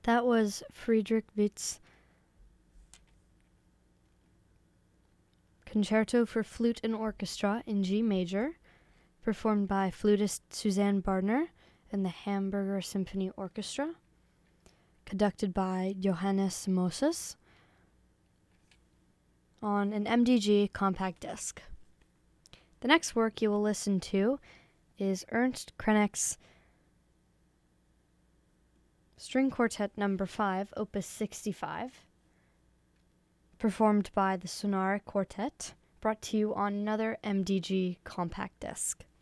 That was Friedrich Witt's Concerto for Flute and Orchestra in G major, performed by flutist Suzanne Bardner and the Hamburger Symphony Orchestra, conducted by Johannes Moses, on an MDG compact disc. The next work you will listen to is Ernst Krenek's String Quartet No. 5, Opus 65, performed by the Sonare Quartet, brought to you on another MDG compact disc.